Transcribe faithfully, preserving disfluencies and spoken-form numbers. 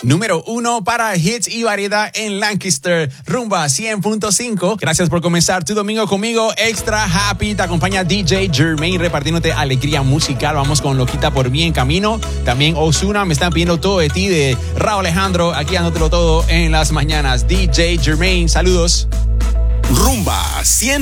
número uno para hits y variedad en Lancaster, Rumba cien punto cinco. Gracias por comenzar tu domingo conmigo. Extra Happy, te acompaña D J Jermaine repartiéndote alegría musical. Vamos con Loquita por mí en camino. También Ozuna, me están pidiendo todo de ti, de Raúl Alejandro, aquí dándotelo todo en las mañanas. D J Jermaine, saludos. Rumba cien.